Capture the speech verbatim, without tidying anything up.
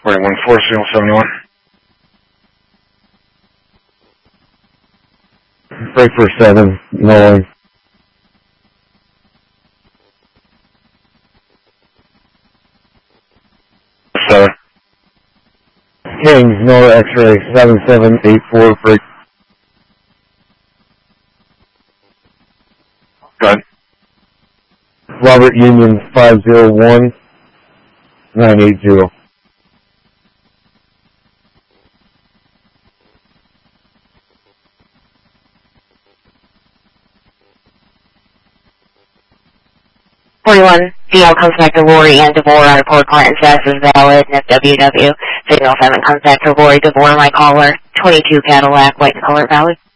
forty-one four, signal seventy-one. Break for seven, Nolan. seven. Kings, Nora X-ray, seven seven eight four, break. Go ahead. Robert Union, five zero one nine eight zero. forty-one, D L comes back to Rory and DeVore on report client status is valid, N F W W. Signal seven comes back to Rory, DeVore, my caller, twenty-two Cadillac, white and color valid.